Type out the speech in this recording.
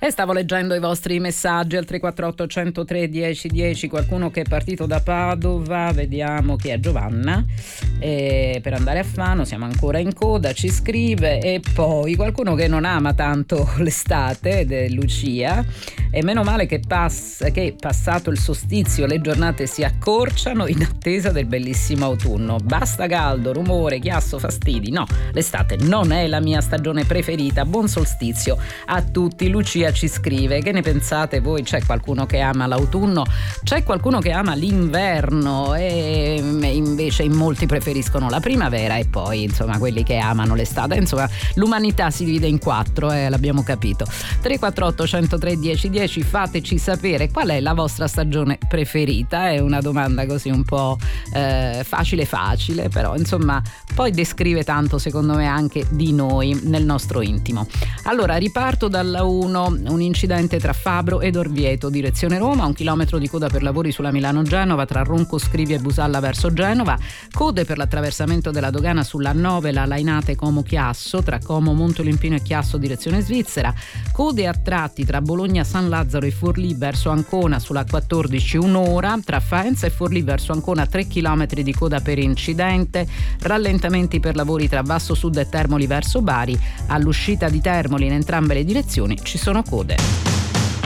E stavo leggendo i vostri messaggi al 348 103 10 10, qualcuno che è partito da Padova, vediamo chi è, Giovanna, per andare a Fano, siamo ancora in coda, ci scrive, e poi qualcuno che non ama tanto l'estate, ed è Lucia, e meno male che passato il solstizio le giornate si accorciano in attesa del bellissimo autunno, basta caldo, rumore, chiasso, fastidi, no, l'estate non è la mia stagione preferita, buon solstizio a tutti. Lucia ci scrive, che ne pensate voi? C'è qualcuno che ama l'autunno, c'è qualcuno che ama l'inverno, e invece in molti preferiscono la primavera, e poi insomma quelli che amano l'estate, insomma l'umanità si divide in quattro, l'abbiamo capito. 348 103 10 10, fateci sapere qual è la vostra stagione preferita, è una domanda così un po' facile, però insomma poi descrive tanto secondo me anche di noi nel nostro intimo. Allora riparto dalla 1, un incidente tra Fabro ed Orvieto, direzione Roma, 1 chilometro di coda per lavori sulla Milano-Genova tra Ronco Scrivia e Busalla verso Genova, code per l'attraversamento della dogana sulla 9, la Lainate Como-Chiasso tra Como Montolimpino e Chiasso direzione Svizzera, code a tratti tra Bologna San Lazzaro e Forlì verso Ancona sulla 14 un'ora, tra Faenza e Forlì verso Ancona 3 chilometri di coda per incidente, rallentamenti per lavori tra Vasto Sud e Termoli verso Bari, all'uscita di Termoli in entrambe le direzioni ci sono code.